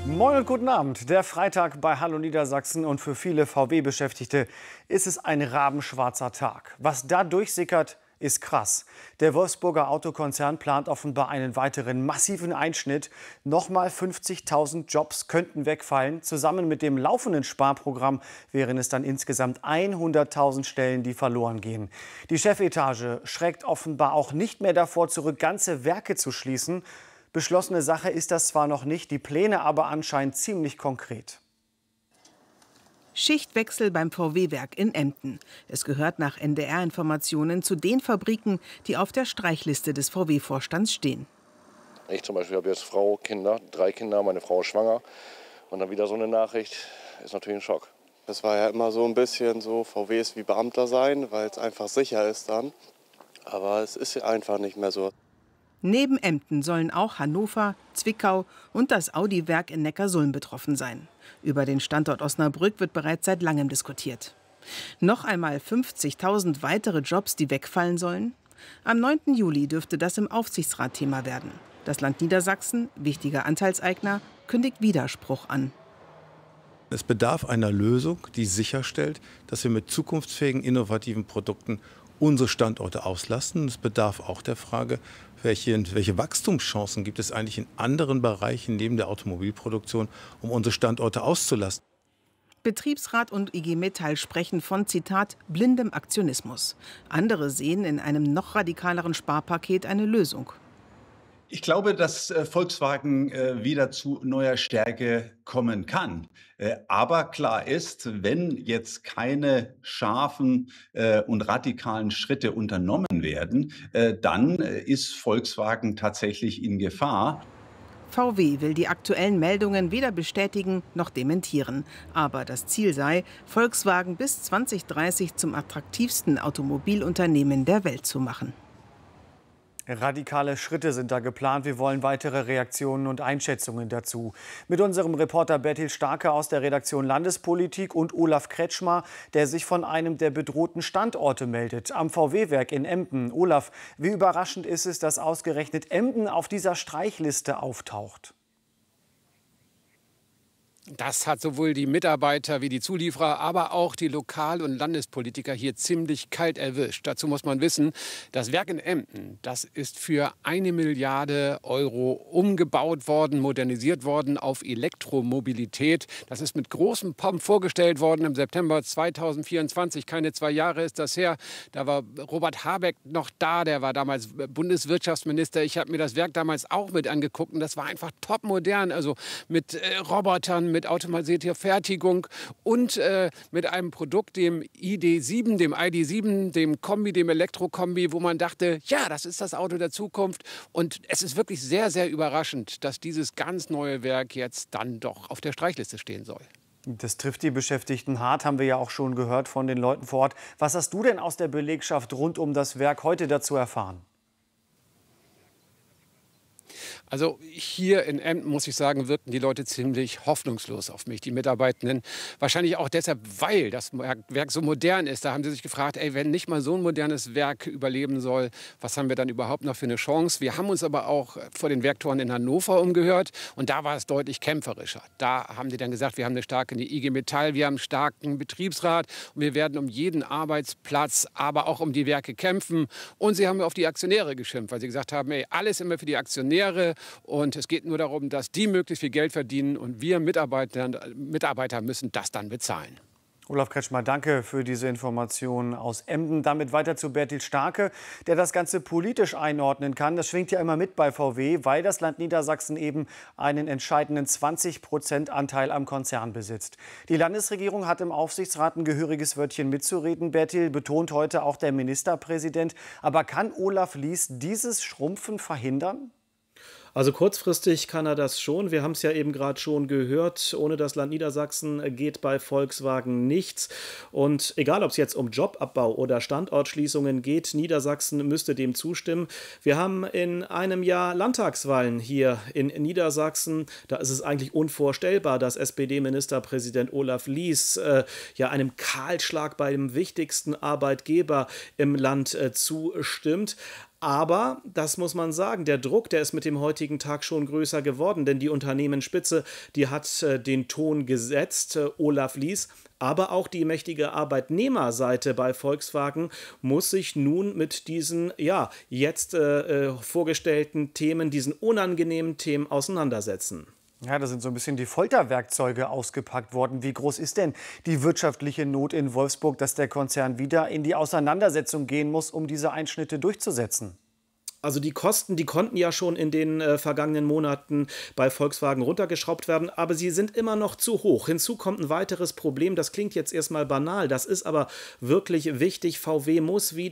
Moin und guten Abend. Der Freitag bei Hallo Niedersachsen und für viele VW-Beschäftigte ist es ein rabenschwarzer Tag. Was da durchsickert, ist krass. Der Wolfsburger Autokonzern plant offenbar einen weiteren massiven Einschnitt. Nochmal 50.000 Jobs könnten wegfallen. Zusammen mit dem laufenden Sparprogramm wären es dann insgesamt 100.000 Stellen, die verloren gehen. Die Chefetage schreckt offenbar auch nicht mehr davor zurück, ganze Werke zu schließen. Beschlossene Sache ist das zwar noch nicht, die Pläne aber anscheinend ziemlich konkret. Schichtwechsel beim VW-Werk in Emden. Es gehört nach NDR-Informationen zu den Fabriken, die auf der Streichliste des VW-Vorstands stehen. Ich zum Beispiel habe jetzt Frau, Kinder, 3 Kinder, meine Frau ist schwanger. Und dann wieder so eine Nachricht, ist natürlich ein Schock. Das war ja immer so ein bisschen so, VW ist wie Beamter sein, weil es einfach sicher ist dann. Aber es ist ja einfach nicht mehr so. Neben Emden sollen auch Hannover, Zwickau und das Audi-Werk in Neckarsulm betroffen sein. Über den Standort Osnabrück wird bereits seit langem diskutiert. Noch einmal 50.000 weitere Jobs, die wegfallen sollen? Am 9. Juli dürfte das im Aufsichtsrat Thema werden. Das Land Niedersachsen, wichtiger Anteilseigner, kündigt Widerspruch an. Es bedarf einer Lösung, die sicherstellt, dass wir mit zukunftsfähigen, innovativen Produkten unsere Standorte auslasten. Es bedarf auch der Frage, welche Wachstumschancen gibt es eigentlich in anderen Bereichen neben der Automobilproduktion, um unsere Standorte auszulasten. Betriebsrat und IG Metall sprechen von, Zitat, blindem Aktionismus. Andere sehen in einem noch radikaleren Sparpaket eine Lösung. Ich glaube, dass Volkswagen wieder zu neuer Stärke kommen kann. Aber klar ist, wenn jetzt keine scharfen und radikalen Schritte unternommen werden, dann ist Volkswagen tatsächlich in Gefahr. VW will die aktuellen Meldungen weder bestätigen noch dementieren. Aber das Ziel sei, Volkswagen bis 2030 zum attraktivsten Automobilunternehmen der Welt zu machen. Radikale Schritte sind da geplant. Wir wollen weitere Reaktionen und Einschätzungen dazu. Mit unserem Reporter Bertil Starke aus der Redaktion Landespolitik und Olaf Kretschmer, der sich von einem der bedrohten Standorte meldet, am VW-Werk in Emden. Olaf, wie überraschend ist es, dass ausgerechnet Emden auf dieser Streichliste auftaucht? Das hat sowohl die Mitarbeiter wie die Zulieferer, aber auch die Lokal- und Landespolitiker hier ziemlich kalt erwischt. Dazu muss man wissen, das Werk in Emden, das ist für 1 Milliarde Euro umgebaut worden, modernisiert worden auf Elektromobilität. Das ist mit großem Pomp vorgestellt worden im September 2024. Keine 2 Jahre ist das her. Da war Robert Habeck noch da, der war damals Bundeswirtschaftsminister. Ich habe mir das Werk damals auch mit angeguckt und das war einfach topmodern, also mit Robotern, mit automatisierter Fertigung und mit einem Produkt, dem ID.7, dem Kombi, dem Elektrokombi, wo man dachte, ja, das ist das Auto der Zukunft. Und es ist wirklich sehr, sehr überraschend, dass dieses ganz neue Werk jetzt dann doch auf der Streichliste stehen soll. Das trifft die Beschäftigten hart, haben wir ja auch schon gehört von den Leuten vor Ort. Was hast du denn aus der Belegschaft rund um das Werk heute dazu erfahren? Also hier in Emden, muss ich sagen, wirkten die Leute ziemlich hoffnungslos auf mich, die Mitarbeitenden. Wahrscheinlich auch deshalb, weil das Werk so modern ist. Da haben sie sich gefragt, ey, wenn nicht mal so ein modernes Werk überleben soll, was haben wir dann überhaupt noch für eine Chance? Wir haben uns aber auch vor den Werktoren in Hannover umgehört und da war es deutlich kämpferischer. Da haben die dann gesagt, wir haben eine starke IG Metall, wir haben einen starken Betriebsrat und wir werden um jeden Arbeitsplatz, aber auch um die Werke kämpfen. Und sie haben auf die Aktionäre geschimpft, weil sie gesagt haben, ey, alles immer für die Aktionäre. Und es geht nur darum, dass die möglichst viel Geld verdienen und wir Mitarbeiter müssen das dann bezahlen. Olaf Kretschmer, danke für diese Informationen aus Emden. Damit weiter zu Bertil Starke, der das Ganze politisch einordnen kann. Das schwingt ja immer mit bei VW, weil das Land Niedersachsen eben einen entscheidenden 20% Anteil am Konzern besitzt. Die Landesregierung hat im Aufsichtsrat ein gehöriges Wörtchen mitzureden. Bertil, betont heute auch der Ministerpräsident. Aber kann Olaf Lies dieses Schrumpfen verhindern? Also kurzfristig kann er das schon. Wir haben es ja eben gerade schon gehört. Ohne das Land Niedersachsen geht bei Volkswagen nichts. Und egal, ob es jetzt um Jobabbau oder Standortschließungen geht, Niedersachsen müsste dem zustimmen. Wir haben in einem Jahr Landtagswahlen hier in Niedersachsen. Da ist es eigentlich unvorstellbar, dass SPD-Ministerpräsident Olaf Lies einem Kahlschlag beim wichtigsten Arbeitgeber im Land zustimmt. Aber, das muss man sagen, der Druck, der ist mit dem heutigen Tag schon größer geworden, denn die Unternehmensspitze, die hat den Ton gesetzt, Olaf Lies. Aber auch die mächtige Arbeitnehmerseite bei Volkswagen muss sich nun mit diesen, jetzt vorgestellten Themen, diesen unangenehmen Themen auseinandersetzen. Ja, da sind so ein bisschen die Folterwerkzeuge ausgepackt worden. Wie groß ist denn die wirtschaftliche Not in Wolfsburg, dass der Konzern wieder in die Auseinandersetzung gehen muss, um diese Einschnitte durchzusetzen? Also die Kosten, die konnten ja schon in den vergangenen Monaten bei Volkswagen runtergeschraubt werden, aber sie sind immer noch zu hoch. Hinzu kommt ein weiteres Problem, das klingt jetzt erstmal banal, das ist aber wirklich wichtig. VW muss wieder